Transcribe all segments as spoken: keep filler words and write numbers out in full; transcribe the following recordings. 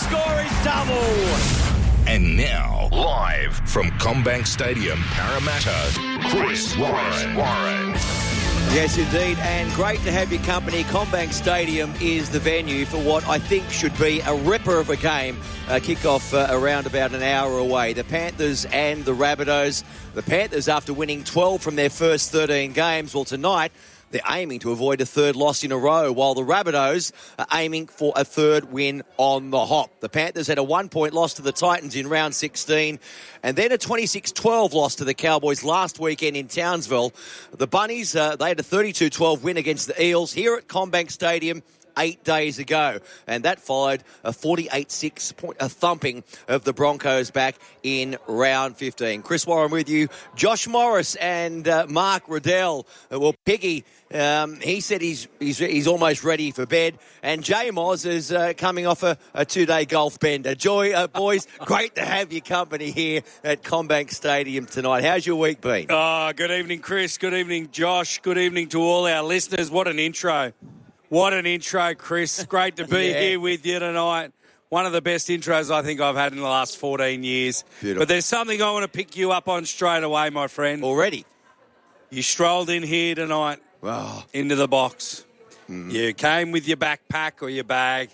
score is double. And now, live from Combank Stadium, Parramatta, Chris Warren. Warren. Yes, indeed, and great to have your company. Combank Stadium is the venue for what I think should be a ripper of a game. Uh, kick-off uh, around about an hour away. The Panthers and the Rabbitohs. The Panthers, after winning twelve from their first thirteen games, well, tonight they're aiming to avoid a third loss in a row, while the Rabbitohs are aiming for a third win on the hop. The Panthers had a one-point loss to the Titans in round sixteen, and then a twenty-six twelve loss to the Cowboys last weekend in Townsville. The Bunnies, uh, they had a thirty-two twelve win against the Eels here at Combank Stadium eight days ago, and that followed a forty-eight six point a thumping of the Broncos back in round fifteen. Chris Warren with you. Josh Morris and uh, Mark Riddell. Uh, well, Piggy, um, he said he's, he's he's almost ready for bed, and Jay Moz is uh, coming off a, a two-day golf bender. Joy, uh, boys, great to have your company here at Combank Stadium tonight. How's your week been? Oh, good evening, Chris. Good evening, Josh. Good evening to all our listeners. What an intro. What an intro, Chris. Great to be Yeah. here with you tonight. One of the best intros I think I've had in the last fourteen years. Beautiful. But there's something I want to pick you up on straight away, my friend. Already? You strolled in here tonight Oh. into the box. Mm. You came with your backpack or your bag.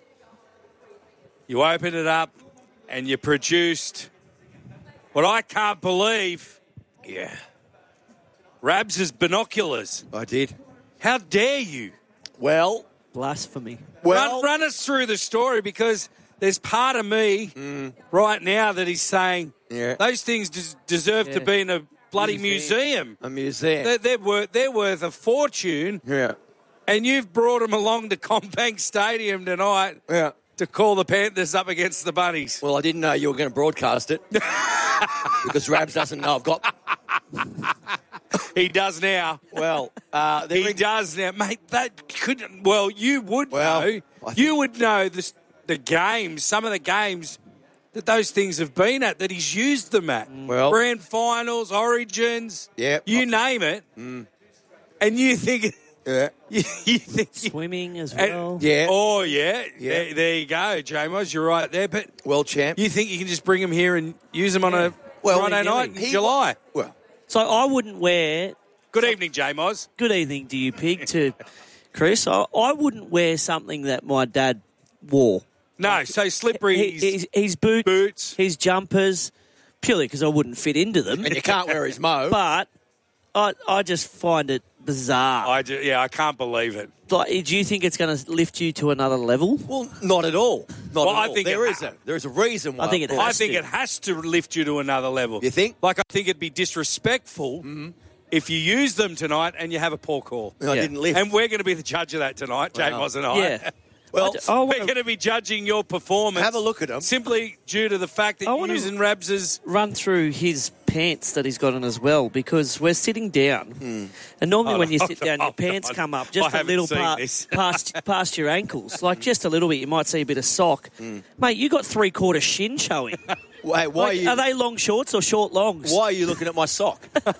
You opened it up and you produced what I can't believe. Yeah. Rabs' binoculars. I did. How dare you? Well, Blasphemy. well, run, run us through the story, because there's part of me mm. right now that is saying Yeah. those things des- deserve Yeah. to be in a bloody Museum. museum. a museum. They're, they're, worth, they're worth a fortune, yeah. and you've brought them along to Combank Stadium tonight Yeah. to call the Panthers up against the Bunnies. Well, I didn't know you were going to broadcast it because Rabs doesn't know I've got. He does now. Well, uh, they're He in- does now. Mate, that couldn't... Well, you would Well, know. I think- You would know the, the games, some of the games that those things have been at, that he's used them at. Well- Grand finals, origins, Yeah. you name it. Mm. And you think... Yeah. You, you think... Swimming as and- well. Yeah. Oh, yeah. Yeah. There, there you go, Jamos. You're right there. But World champ. you think you can just bring them here and use them on a Well, Friday he- night in he- July? Well, So I wouldn't wear... Good evening, Jamos. Good evening to you, Pig, to Chris. I, I wouldn't wear something that my dad wore. No, so slippery. He- his, his boots, boots. his jumpers, purely because I wouldn't fit into them. and you can't wear his mo. But I, I just find it bizarre. I do, yeah, I can't believe it. Like, do you think it's going to lift you to another level? well, not at all. Not Well, at I all. think there it- is a there is a reason why. I think it brought I has think to. it has to lift you to another level. You think? Like, I think it'd be disrespectful Mm-hmm. if you use them tonight and you have a poor call. I Yeah. didn't lift. And we're going to be the judge of that tonight, Jane, Wow. wasn't I? Yeah. well, I d- I We're want going to to be judging your performance. have a look at them. Simply due to the fact that I you're wanna- using Rabs's... run through his pants that he's got on as well, because we're sitting down, Hmm. and normally Oh, when you no, sit down, no, your pants no. come up I just a haven't little seen part, this. past past your ankles, like just a little bit. You might see a bit of sock, mate. You got three quarter shin showing. Wait, why Like, are you? are they long shorts or short longs? Why are you looking at my sock?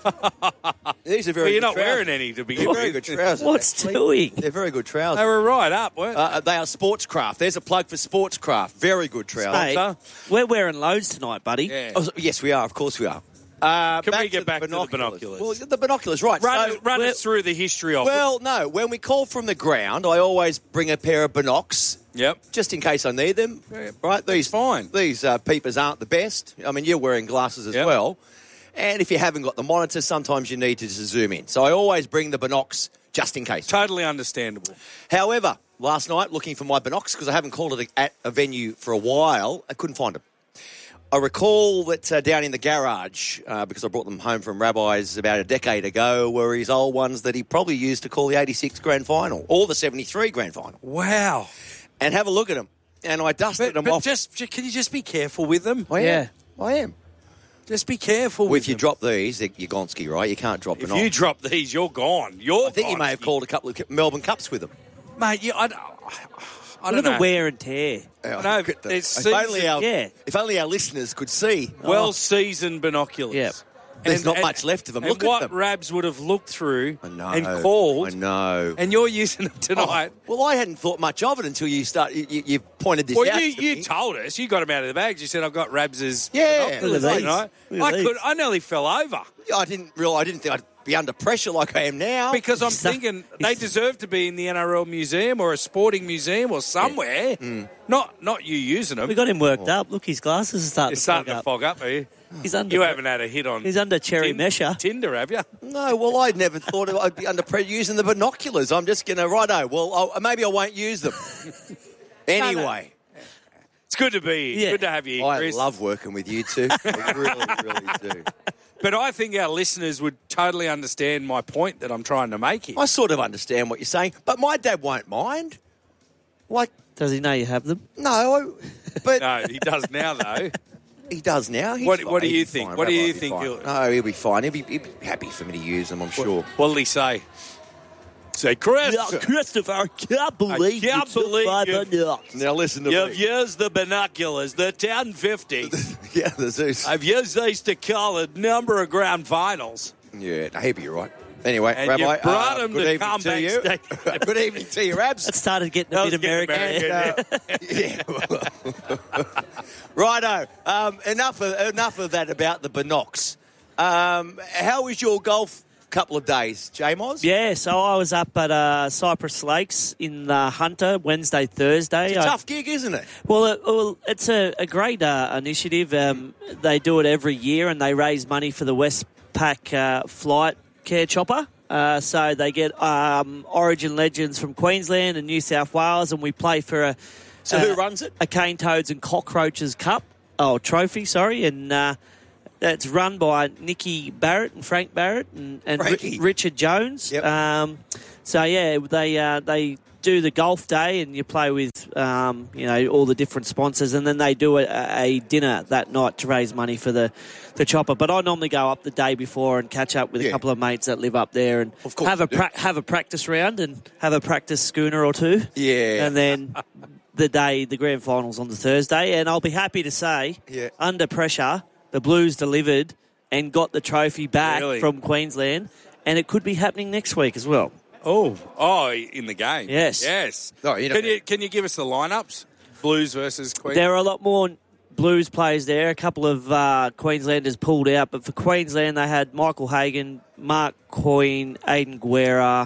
These are very. Well, you're good not trousers. wearing any to begin They're very with. good trousers. What's actually. doing? They're very good trousers. They were right up, weren't they? Uh, they are Sportscraft. There's a plug for Sportscraft. Very good trousers. Mate, we're wearing loads tonight, buddy. Yeah. Oh, yes, we are. Of course, we are. Uh, Can we get the back to the binoculars? Well, the binoculars, right? Run, so, run we're- us through the history of it. well, no. When we call from the ground, I always bring a pair of binocs Yep. just in case I need them. Yeah, Right? These fine. These uh, peepers aren't the best. I mean, you're wearing glasses as Yep. well. And if you haven't got the monitor, sometimes you need to just zoom in. So I always bring the binocs just in case. Totally understandable. However, last night, looking for my binocs, because I haven't called it at a venue for a while, I couldn't find them. I recall that uh, down in the garage, uh, because I brought them home from Rabbi's about a decade ago, were his old ones that he probably used to call the eighty-six grand final or the seventy-three grand final. Wow. And have a look at them. And I dusted But, them but off. just, can you just be careful with them? I am. Yeah. I am. Just be careful Well, with if you them. drop these, they're- you're Gonski, right? You can't drop If them you off. drop these, you're gone. You're I think you may have Gonski. called a couple of Melbourne Cups with them. Mate, you, I, I, I Look don't at the know. wear and tear. Yeah, No, look at them. it's if, only season- our, yeah. if only our listeners could see. Well-seasoned binoculars. Yeah. There's And- not and- much left of them. And Look what at them. Rabs would have looked through I know. and called, I know. and you're using them tonight. Oh, well, I hadn't thought much of it until you start. You, you, you pointed this Well, out. you, to you me. told us. You got them out of the bags. You said, I've got Rabs's Yeah. binoculars Look at tonight. these. Look I at could. these. I nearly fell over Yeah, I didn't realize. I didn't think I'd be under pressure like I am now. because I'm So- thinking they deserve to be in the N R L museum or a sporting museum or somewhere. Not not you using them. We got him worked up. Look, his glasses are starting You're to starting fog to up. fog up, are you? He's under. You haven't had a hit on. He's under cherry Tin- mesher. Tinder, have you? No, well, I never thought I'd be under pressure using the binoculars. I'm just going to, righto, well, I'll, maybe I won't use them. Anyway, It's good to be here. Yeah. Good to have you here, I Chris. love working with you two. I really, really do. But I think our listeners would totally understand my point that I'm trying to make here. I sort of understand what you're saying, but my dad won't mind. Like, Does he know you have them? no, I, but No, he does now, though. he does now. He's What- fine. what do He'll you be think? fine. What do Rabbi you will be think fine. he'll- No, he'll be fine. He'll be, he'll be happy for me to use them, I'm sure. What did he say? Say, Chris, Yeah, Christopher, I can't believe I can't you took believe my you- binocs. Now listen to you've me. used the binoculars, the ten fifty. Yeah, the Zeus. I've used these to call a number of grand finals. Yeah, no, he'll be right. Anyway, And Rabbi, you brought uh, him good to evening to Comeback you. Stadium. Good evening to you, Rabs. That started getting a That bit was getting American. American, Yeah. Righto. Um, enough of enough of that about the binocs. Um, how was your golf couple of days, J-Moz? Yeah, so I was up at uh, Cypress Lakes in uh, Hunter Wednesday, Thursday. It's a I- tough gig, isn't it? Well, it, well it's a, a great uh, initiative. Um, they do it every year and they raise money for the Westpac uh, flight care chopper. Uh, so they get um, Origin legends from Queensland and New South Wales, and we play for a So uh, who runs it? a Cane Toads and Cockroaches Cup, oh trophy, sorry, and uh, that's run by Nicky Barrett and Frank Barrett and, and Ri- Frankie. Richard Jones. Yep. Um, so yeah, they uh, they do the golf day, and you play with um, you know all the different sponsors, and then they do a, a dinner that night to raise money for the, the chopper. But I normally go up the day before and catch up with Yeah. a couple of mates that live up there, and Of course have a you do. pra- have a practice round and have a practice schooner or two. Yeah. And then the day, the grand finals on the Thursday. And I'll be happy to say, Yeah. under pressure, the Blues delivered and got the trophy back Really? from Queensland. And it could be happening next week as well. Oh, oh, in the game. Yes. Yes. Oh, you know- can you can you give us the lineups? Blues versus Queen. There are a lot more Blues players there. A couple of uh, Queenslanders pulled out. But for Queensland, they had Michael Hagan, Mark Coyne, Aidan Guerra,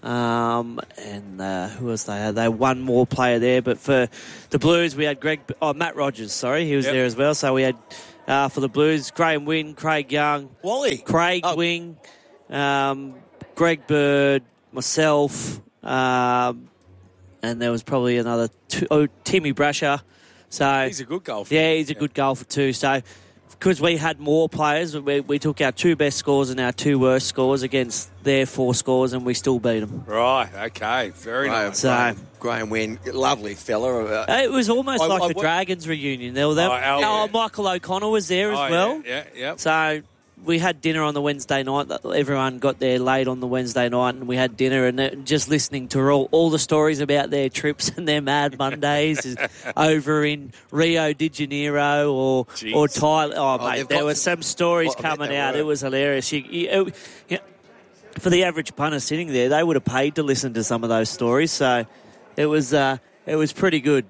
um, and uh, who else they had? They had one more player there. But for the Blues, we had Greg, oh, Matt Rogers, sorry. He was Yep. there as well. So we had, uh, for the Blues, Graham Wynn, Craig Young, Wally. Craig Oh. Wing, um, Greg Bird, myself, um, and there was probably another two, oh, Timmy Brasher. So He's a good golfer. yeah, he's a good golfer too. So because we had more players, we, we took our two best scores and our two worst scores against their four scores, and we still beat them. Right. Okay. Very Graham, nice. So- Graham, Graham Wynn, lovely fella. Uh, It was almost I- like I the wa- Dragons reunion. There were them. Oh, Al- oh, yeah. Michael O'Connor was there as Oh, well. Yeah. Yeah. Yep. So we had dinner on the Wednesday night. Everyone got there late on the Wednesday night, and we had dinner and uh, just listening to all, all the stories about their trips and their Mad Mondays is over in Rio de Janeiro or Jeez. or Thailand. Oh, Oh, mate, they've there got were some- some stories Well, I bet coming they out. were. It was hilarious. You, you, it- you know, for the average punter sitting there, they would have paid to listen to some of those stories. So it was uh, it was pretty good.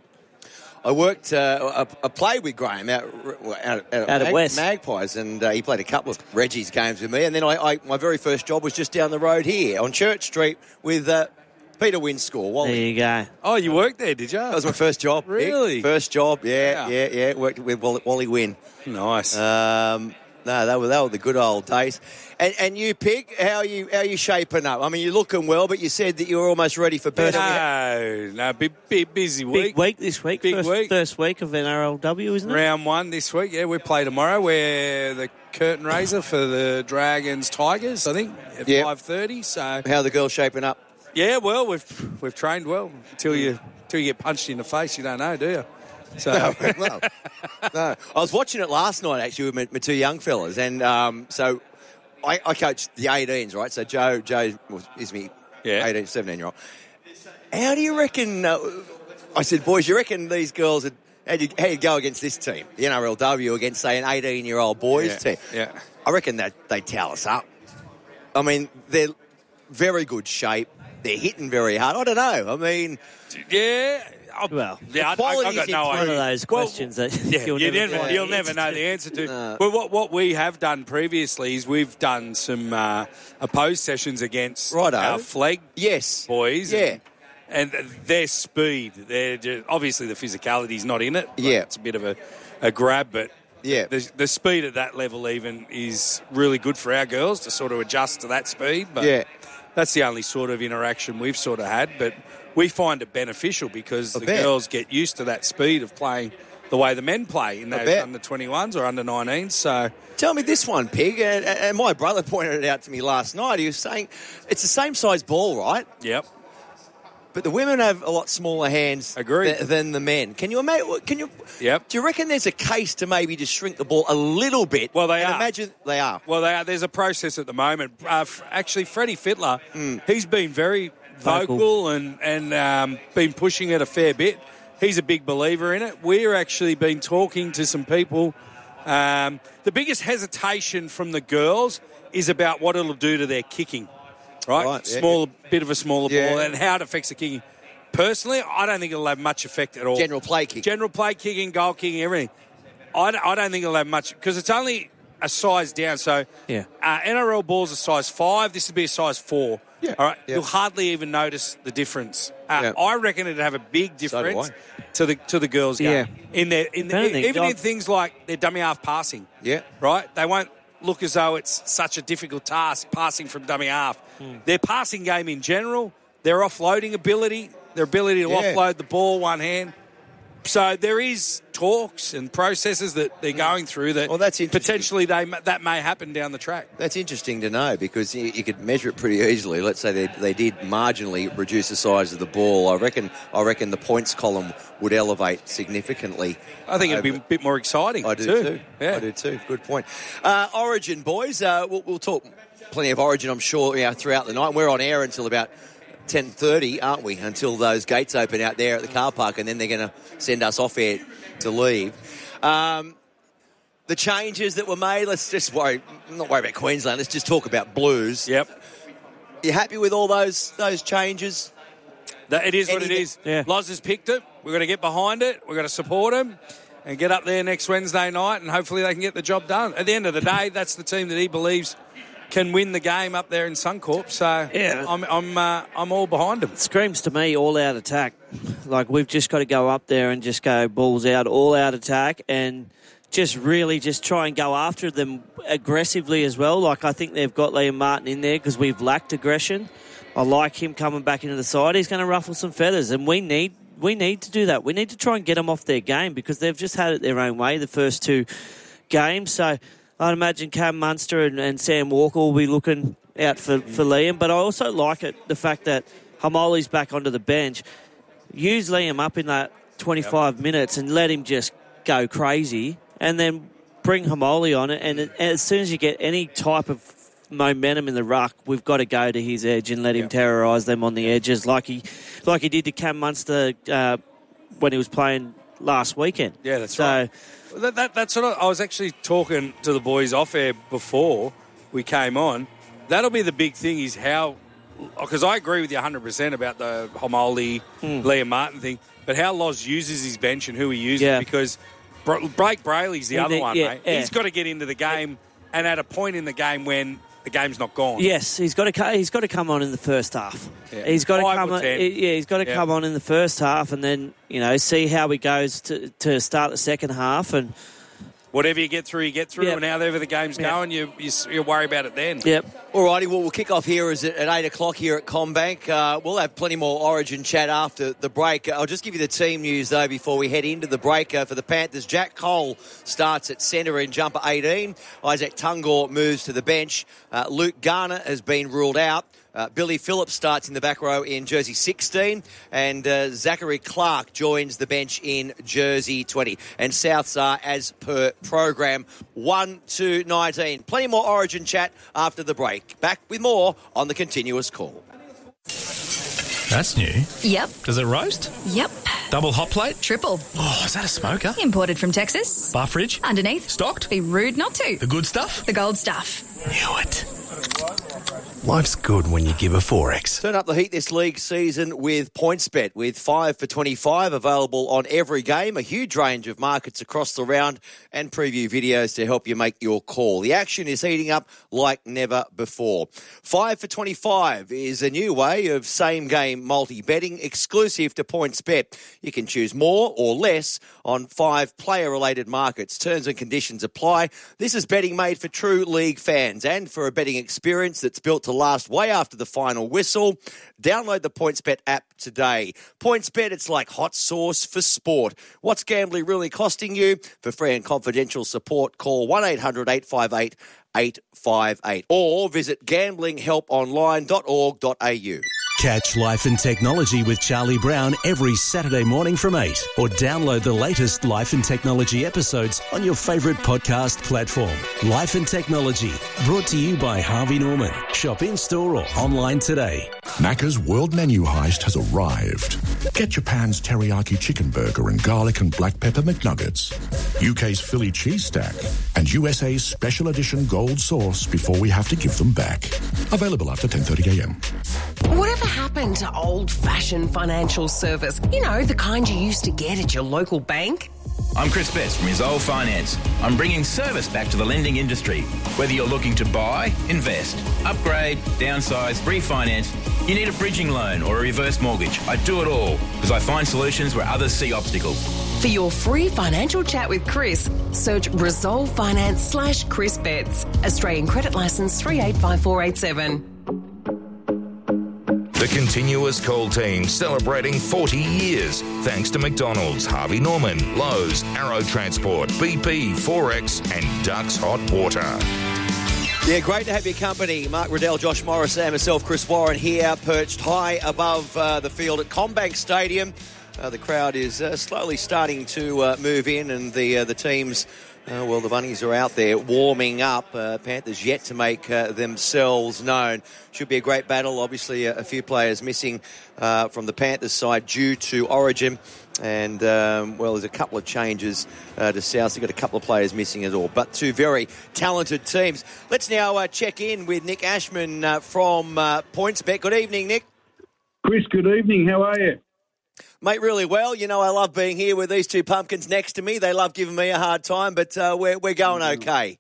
I worked, uh, I, I played with Graham out, out, out, Out at Mag- West. Magpies, and uh, he played a couple of Reggie's games with me. And then I, I, my very first job was just down the road here on Church Street with uh, Peter Winscore. There Wally. you go. Oh, you worked there, did you? That was my first job. Nick. Really? First job, yeah, Yeah. yeah, yeah. Worked with Wally, Wally Wynn. Nice. Um, no, they were, they were the good old days. And, and you, Pig, how are you, how are you shaping up? I mean, you're looking well, but you said that you were almost ready for bed. no, no, big, big busy Big week. week this week. Big first, week. first week of N R L W, isn't it? Round one this week. Yeah, we play tomorrow. We're the curtain raiser for the Dragons Tigers, I think, at Yep. five thirty. So How are the girls shaping up? yeah, well, we've we've trained well. Until you until you get punched in the face, you don't know, do you? So well, no. I was watching it last night, actually, with my, my two young fellas. And um, so I, I coached the eighteens, right? So Joe, Joe well, is me, Yeah. eighteen, seventeen-year-old. How do you reckon... Uh, I said, boys, you reckon these girls would how do you, how do you go against this team, the N R L W, against, say, an eighteen-year-old boys Yeah, team? yeah. I reckon that they towel us up. I mean, they're very good shape. They're hitting very hard. I don't know. I mean... Yeah. I, Well, yeah, I, I, I quality's got no improved. One of idea. those questions well, that yeah, you'll you never, never, find you'll the never answer know to. the answer to. No. Well, what, what we have done previously is we've done some uh, opposed sessions against Righto. our flag Yes. boys. Yeah. And, and their speed, they're just, obviously the physicality's not in it. Like, Yeah. It's a bit of a, a grab, but Yeah. the, the speed at that level even is really good for our girls to sort of adjust to that speed. But Yeah. that's the only sort of interaction we've sort of had. But we find it beneficial because I the bet. girls get used to that speed of playing the way the men play in I those bet. under twenty-ones or under nineteens. So, Tell me this one, Pig, and, and my brother pointed it out to me last night. He was saying it's the same size ball, right? yep. But the women have a lot smaller hands Agreed. th- than the men. Can you imagine? Can you? Yep. Do you reckon there's a case to maybe just shrink the ball a little bit? Well, they and are. Imagine they are. Well, they are, there's a process at the moment. Uh, f- actually, Freddie Fittler, he's been very vocal, Vocal. and, and um, been pushing it a fair bit. He's a big believer in it. We're actually been talking to some people. Um, the biggest hesitation from the girls is about what it'll do to their kicking, right? Right, yeah. Small, bit of a smaller Yeah. ball, and how it affects the kicking. Personally, I don't think it'll have much effect at all. General play kick. General play kicking, goal kicking, everything. I don't, I don't think it'll have much because it's only a size down. So Yeah. uh, N R L balls are size five. This would be a size four. Yeah. All right. Yeah. You'll hardly even notice the difference. Uh, Yeah. I reckon it'd have a big do difference I. to the to the girls' game. Yeah. In their in If the, anything, even in I'd- things like their dummy half passing. Yeah. Right. They won't look as though it's such a difficult task passing from dummy half. Hmm. Their passing game in general, their offloading ability, their ability to Yeah. offload the ball one hand. So there is talks and processes that they're going through that Well, that's interesting. potentially they that may happen down the track. That's interesting to know because you, you could measure it pretty easily. Let's say they, they did marginally reduce the size of the ball. I reckon. I reckon the points column would elevate significantly. I think it'd be over- a bit more exciting. I do too. too. Yeah. I do too. Good point. Uh, Origin, boys. Uh, we'll, we'll talk plenty of Origin, I'm sure, you know, throughout the night. We're on air until about ten thirty, aren't we? Until those gates open out there at the car park, and then they're going to send us off air to leave. Um, the changes that were made. Let's just worry. Not worry about Queensland. Let's just talk about Blues. Yep. You happy with all those those changes? That, it is what it Anything- is. Yeah. Loz has picked it. We're going to get behind it. We're going to support him and get up there next Wednesday night, and hopefully they can get the job done. At the end of the day, that's the team that he believes can win the game up there in Suncorp. So Yeah. I'm I'm uh, I'm all behind him. Screams to me all out attack. Like we've just got to go up there and just go balls out, all out attack, and just really just try and go after them aggressively as well. Like I think they've got Liam Martin in there because we've lacked aggression. I like him coming back into the side. He's going to ruffle some feathers, and we need we need to do that. We need to try and get them off their game because they've just had it their own way the first two games. So I'd imagine Cam Munster and, and Sam Walker will be looking out for, for Liam. But I also like it, the fact that Hamoli's back onto the bench. Use Liam up in that twenty-five yep. minutes and let him just go crazy, and then bring Hamoli on it. And, it, and as soon as you get any type of momentum in the ruck, we've got to go to his edge and let him yep. terrorise them on the edges like he like he did to Cam Munster uh, when he was playing last weekend. Yeah, that's so, right. That, that, that's what I, I was actually talking to the boys off air before we came on. That'll be the big thing is how, because I agree with you one hundred percent about the Homoli, hmm. Liam Martin thing, but how Loz uses his bench and who he uses yeah. because Blake Brayley's the yeah, other the, one, yeah, mate. Yeah. He's got to get into the game and at a point in the game when the game's not gone. Yes, he's got to. He's got to come on in the first half. Yeah. He's got to Five come. or On, ten. yeah, he's got to yeah. come on in the first half, and then you know see how he goes to to start the second half, and whatever you get through, you get through, yep. and however the game's yep. going, you, you you worry about it then. Yep. All righty, well, we'll kick off here is at, at eight o'clock here at CommBank. Uh, we'll have plenty more Origin chat after the break. I'll just give you the team news, though, before we head into the break. Uh, for the Panthers, Jack Cole starts at centre in jumper eighteen. Isaac Tungor moves to the bench. Uh, Luke Garner has been ruled out. Uh, Billy Phillips starts in the back row in jersey sixteen, and uh, Zachary Clark joins the bench in jersey twenty. And Souths are, as per program, one to nineteen. Plenty more Origin chat after the break. Back with more on the Continuous Call. That's new. Yep. Does it roast? Yep. Double hot plate? Triple. Oh, is that a smoker? Imported from Texas. Bar fridge? Underneath. Stocked? Be rude not to. The good stuff? The gold stuff. Knew it. Life's good when you give a Forex. Turn up the heat this league season with PointsBet, with five for twenty-five available on every game, a huge range of markets across the round and preview videos to help you make your call. The action is heating up like never before. five for twenty-five is a new way of same-game multi-betting exclusive to PointsBet. You can choose more or less on five player-related markets. Terms and conditions apply. This is betting made for true league fans and for a betting experience that's built to last way after the final whistle. Download the PointsBet app today. PointsBet, it's like hot sauce for sport. What's gambling really costing you? For free and confidential support, call one eight hundred eight five eight eight five eight or visit gambling help online dot org dot a u. Catch Life and Technology with Charlie Brown every Saturday morning from eight, or download the latest Life and Technology episodes on your favourite podcast platform. Life and Technology, brought to you by Harvey Norman. Shop in-store or online today. Macca's World Menu Heist has arrived. Get Japan's teriyaki chicken burger and garlic and black pepper McNuggets, U K's Philly cheese stack, and U S A's special edition gold sauce before we have to give them back. Available after ten thirty a m. Whatever happened to old-fashioned financial service? You know, the kind you used to get at your local bank? I'm Chris Best from Resolve Finance. I'm bringing service back to the lending industry. Whether you're looking to buy, invest, upgrade, downsize, refinance, you need a bridging loan or a reverse mortgage. I do it all because I find solutions where others see obstacles. For your free financial chat with Chris, search Resolve Finance slash Chris Betts. Australian Credit Licence three eight five four eight seven. The Continuous Call team celebrating forty years. Thanks to McDonald's, Harvey Norman, Lowe's, Arrow Transport, B P, Forex and Ducks Hot Water. Yeah, great to have your company. Mark Riddell, Josh Morris and myself, Chris Warren here, perched high above uh, the field at CommBank Stadium. Uh, the crowd is uh, slowly starting to uh, move in, and the uh, the teams... Uh, well, the Bunnies are out there warming up. Uh, Panthers yet to make uh, themselves known. Should be a great battle. Obviously, a, a few players missing uh, from the Panthers side due to Origin. And, um, well, there's a couple of changes uh, to South. They've got a couple of players missing as well. But two very talented teams. Let's now uh, check in with Nick Ashman uh, from uh, PointsBet. Good evening, Nick. Chris, good evening. How are you? Mate, really well. You know, I love being here with these two pumpkins next to me. They love giving me a hard time, but uh, we're we're going okay.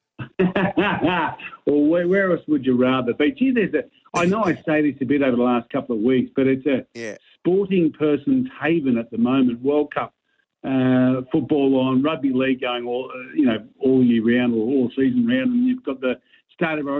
Well, where, where else would you rather be? Gee, there's a, I know I say this a bit over the last couple of weeks, but it's a yeah. sporting person's haven at the moment. World Cup uh, football on, rugby league going all uh, you know all year round or all season round, and you've got the start of